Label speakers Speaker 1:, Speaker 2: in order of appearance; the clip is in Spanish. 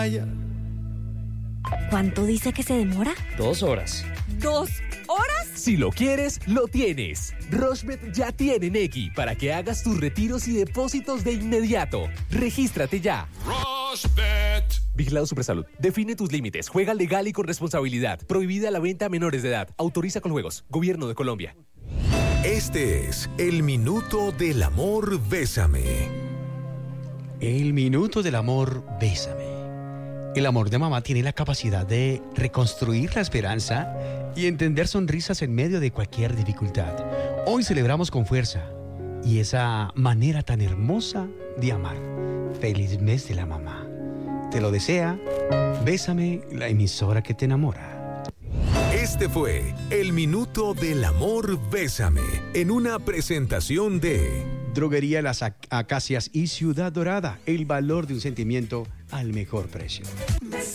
Speaker 1: ¿Cuánto dice que se demora?
Speaker 2: 2 horas.
Speaker 1: ¿2 horas?
Speaker 3: Si lo quieres, lo tienes. Rochebet ya tiene Nequi para que hagas tus retiros y depósitos de inmediato. Regístrate ya.
Speaker 4: Rochebet.
Speaker 3: Vigilado Supersalud. Define tus límites. Juega legal y con responsabilidad. Prohibida la venta a menores de edad. Autoriza con juegos. Gobierno de Colombia.
Speaker 5: Este es el Minuto del Amor Bésame.
Speaker 6: El Minuto del Amor Bésame. El amor de mamá tiene la capacidad de reconstruir la esperanza y entender sonrisas en medio de cualquier dificultad. Hoy celebramos con fuerza y esa manera tan hermosa de amar. Feliz mes de la mamá. Te lo desea Bésame, la emisora que te enamora.
Speaker 5: Este fue el Minuto del Amor Bésame, en una presentación de
Speaker 6: Droguería Las Acacias y Ciudad Dorada. El valor de un sentimiento al mejor precio.